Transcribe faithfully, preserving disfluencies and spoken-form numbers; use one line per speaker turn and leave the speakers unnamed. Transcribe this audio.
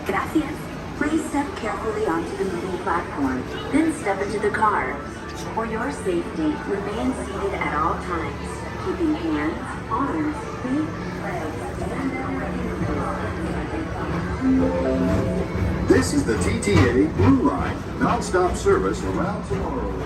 Gracias. Please step carefully onto the moving platform, then step into the car. For your safety, remain seated at all times, keeping hands, arms, feet, legs, and
This is the T T A Blue Line, non-stop service around tomorrow.